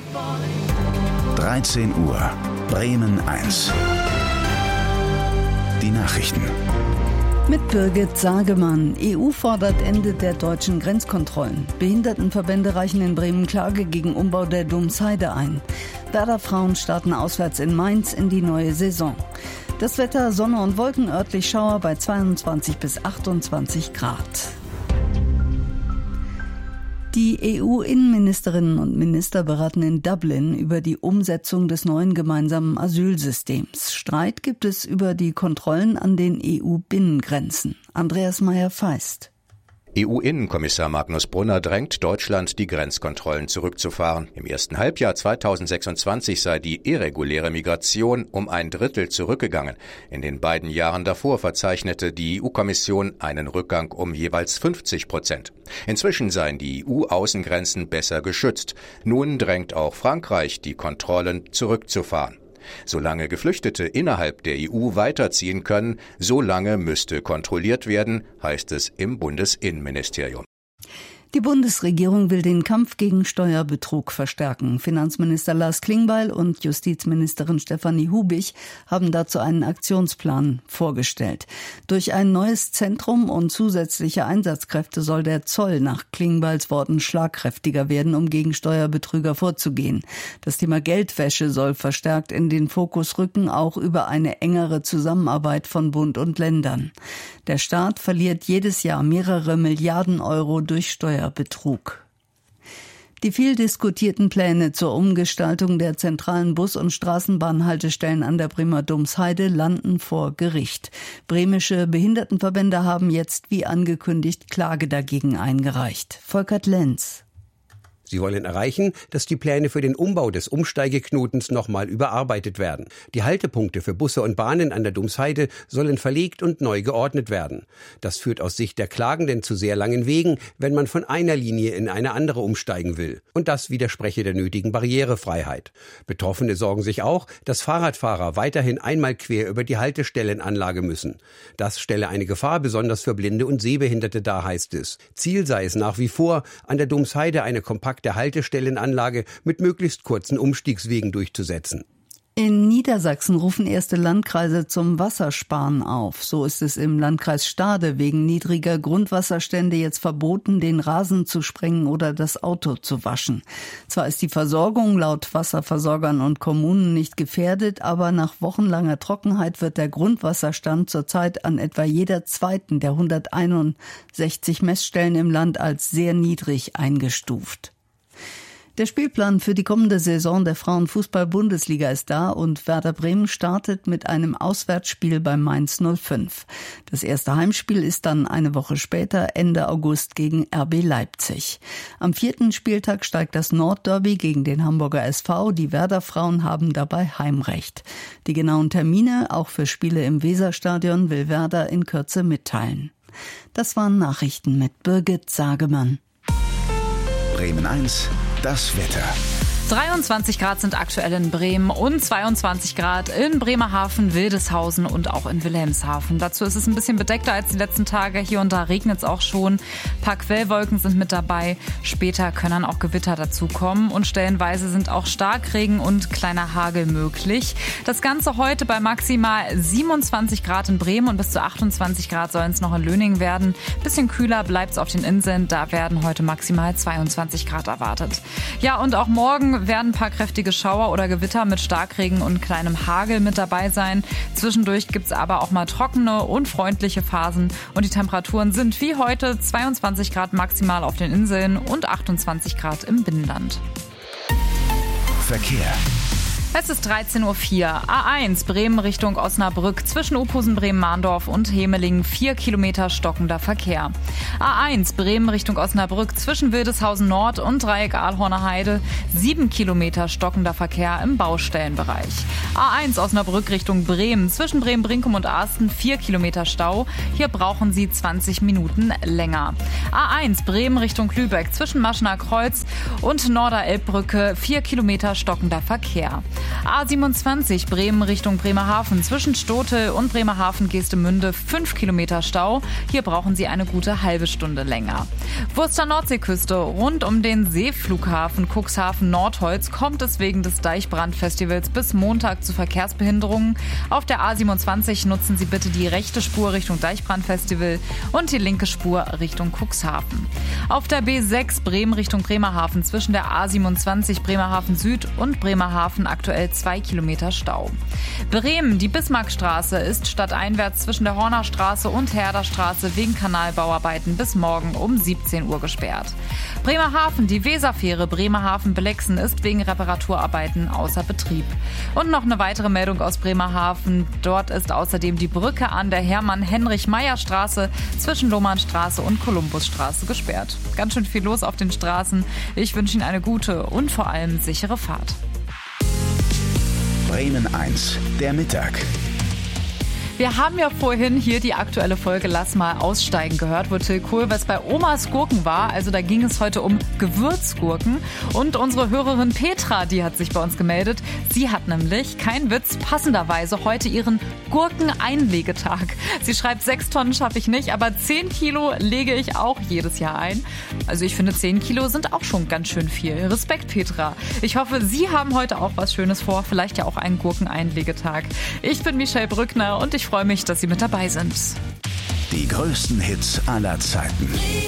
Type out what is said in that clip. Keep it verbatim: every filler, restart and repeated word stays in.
dreizehn Uhr, Bremen eins. Die Nachrichten. Mit Birgit Sagemann. E U fordert Ende der deutschen Grenzkontrollen. Behindertenverbände reichen in Bremen Klage gegen Umbau der Domsheide ein. Werder Frauen starten auswärts in Mainz in die neue Saison. Das Wetter: Sonne und Wolken, örtlich Schauer bei zweiundzwanzig bis achtundzwanzig Grad. Die E U-Innenministerinnen und Minister beraten in Dublin über die Umsetzung des neuen gemeinsamen Asylsystems. Streit gibt es über die Kontrollen an den E U-Binnengrenzen. Andreas Meyer-Feist. E U-Innenkommissar Magnus Brunner drängt Deutschland, die Grenzkontrollen zurückzufahren. Im ersten Halbjahr zweitausendsechsundzwanzig sei die irreguläre Migration um ein Drittel zurückgegangen. In den beiden Jahren davor verzeichnete die E U-Kommission einen Rückgang um jeweils fünfzig Prozent. Inzwischen seien die E U-Außengrenzen besser geschützt. Nun drängt auch Frankreich, die Kontrollen zurückzufahren. Solange Geflüchtete innerhalb der E U weiterziehen können, solange müsste kontrolliert werden, heißt es im Bundesinnenministerium. Die Bundesregierung will den Kampf gegen Steuerbetrug verstärken. Finanzminister Lars Klingbeil und Justizministerin Stefanie Hubig haben dazu einen Aktionsplan vorgestellt. Durch ein neues Zentrum und zusätzliche Einsatzkräfte soll der Zoll nach Klingbeils Worten schlagkräftiger werden, um gegen Steuerbetrüger vorzugehen. Das Thema Geldwäsche soll verstärkt in den Fokus rücken, auch über eine engere Zusammenarbeit von Bund und Ländern. Der Staat verliert jedes Jahr mehrere Milliarden Euro durch Steuerbetrug. Die viel diskutierten Pläne zur Umgestaltung der zentralen Bus- und Straßenbahnhaltestellen an der Bremer Domsheide landen vor Gericht. Bremische Behindertenverbände haben jetzt, wie angekündigt, Klage dagegen eingereicht. Volkert Lenz. Sie wollen erreichen, dass die Pläne für den Umbau des Umsteigeknotens nochmal überarbeitet werden. Die Haltepunkte für Busse und Bahnen an der Domsheide sollen verlegt und neu geordnet werden. Das führt aus Sicht der Klagenden zu sehr langen Wegen, wenn man von einer Linie in eine andere umsteigen will. Und das widerspreche der nötigen Barrierefreiheit. Betroffene sorgen sich auch, dass Fahrradfahrer weiterhin einmal quer über die Haltestellenanlage müssen. Das stelle eine Gefahr besonders für Blinde und Sehbehinderte dar, heißt es. Ziel sei es nach wie vor, an der Domsheide eine kompakte der Haltestellenanlage mit möglichst kurzen Umstiegswegen durchzusetzen. In Niedersachsen rufen erste Landkreise zum Wassersparen auf. So ist es im Landkreis Stade wegen niedriger Grundwasserstände jetzt verboten, den Rasen zu sprengen oder das Auto zu waschen. Zwar ist die Versorgung laut Wasserversorgern und Kommunen nicht gefährdet, aber nach wochenlanger Trockenheit wird der Grundwasserstand zurzeit an etwa jeder zweiten der hunderteinundsechzig Messstellen im Land als sehr niedrig eingestuft. Der Spielplan für die kommende Saison der Frauenfußball-Bundesliga ist da und Werder Bremen startet mit einem Auswärtsspiel bei Mainz null fünf. Das erste Heimspiel ist dann eine Woche später, Ende August, gegen R B Leipzig. Am vierten Spieltag steigt das Nordderby gegen den Hamburger S V. Die Werder-Frauen haben dabei Heimrecht. Die genauen Termine, auch für Spiele im Weserstadion, will Werder in Kürze mitteilen. Das waren Nachrichten mit Birgit Sagemann. Bremen eins. Das Wetter. dreiundzwanzig Grad sind aktuell in Bremen und zweiundzwanzig Grad in Bremerhaven, Wildeshausen und auch in Wilhelmshaven. Dazu ist es ein bisschen bedeckter als die letzten Tage. Hier und da regnet es auch schon. Ein paar Quellwolken sind mit dabei. Später können dann auch Gewitter dazukommen und stellenweise sind auch Starkregen und kleiner Hagel möglich. Das Ganze heute bei maximal siebenundzwanzig Grad in Bremen und bis zu achtundzwanzig Grad sollen es noch in Löningen werden. Bisschen kühler bleibt es auf den Inseln. Da werden heute maximal zweiundzwanzig Grad erwartet. Ja, und auch morgen werden ein paar kräftige Schauer oder Gewitter mit Starkregen und kleinem Hagel mit dabei sein. Zwischendurch gibt es aber auch mal trockene und freundliche Phasen und die Temperaturen sind wie heute zweiundzwanzig Grad maximal auf den Inseln und achtundzwanzig Grad im Binnenland. Verkehr. Es ist dreizehn Uhr vier. A eins Bremen Richtung Osnabrück zwischen Uphusen, Bremen-Mahndorf und Hemelingen vier Kilometer stockender Verkehr. A eins Bremen Richtung Osnabrück zwischen Wildeshausen Nord und Dreieck Ahlhorner Heide sieben Kilometer stockender Verkehr im Baustellenbereich. A eins Osnabrück Richtung Bremen zwischen Bremen-Brinkum und Arsten vier Kilometer Stau. Hier brauchen Sie zwanzig Minuten länger. A eins Bremen Richtung Lübeck zwischen Maschener Kreuz und Norderelbbrücke vier Kilometer stockender Verkehr. A siebenundzwanzig Bremen Richtung Bremerhaven. Zwischen Stotel und Bremerhaven-Geestemünde fünf Kilometer Stau. Hier brauchen Sie eine gute halbe Stunde länger. Wurster Nordseeküste. Rund um den Seeflughafen Cuxhaven-Nordholz kommt es wegen des Deichbrandfestivals bis Montag zu Verkehrsbehinderungen. Auf der A siebenundzwanzig nutzen Sie bitte die rechte Spur Richtung Deichbrandfestival und die linke Spur Richtung Cuxhaven. Auf der B sechs Bremen Richtung Bremerhaven zwischen der A siebenundzwanzig Bremerhaven Süd und Bremerhaven aktuell zwei Kilometer Stau. Bremen, die Bismarckstraße ist stadteinwärts zwischen der Hornerstraße und Herderstraße wegen Kanalbauarbeiten bis morgen um siebzehn Uhr gesperrt. Bremerhaven, die Weserfähre Bremerhaven-Belexen ist wegen Reparaturarbeiten außer Betrieb. Und noch eine weitere Meldung aus Bremerhaven. Dort ist außerdem die Brücke an der Hermann-Heinrich-Meyer-Straße zwischen Lohmannstraße und Kolumbusstraße gesperrt. Ganz schön viel los auf den Straßen. Ich wünsche Ihnen eine gute und vor allem sichere Fahrt. Bremen eins, der Mittag. Wir haben ja vorhin hier die aktuelle Folge Lass mal aussteigen gehört, wo Till Kohlwes bei Omas Gurken war. Also da ging es heute um Gewürzgurken. Und unsere Hörerin Petra, die hat sich bei uns gemeldet. Sie hat nämlich, kein Witz, passenderweise heute ihren Gurkeneinlegetag. Sie schreibt, sechs Tonnen schaffe ich nicht, aber zehn Kilo lege ich auch jedes Jahr ein. Also ich finde, zehn Kilo sind auch schon ganz schön viel. Respekt, Petra. Ich hoffe, Sie haben heute auch was Schönes vor. Vielleicht ja auch einen Gurkeneinlegetag. Ich bin Michelle Brückner und ich freue mich, dass Sie mit dabei sind. Die größten Hits aller Zeiten.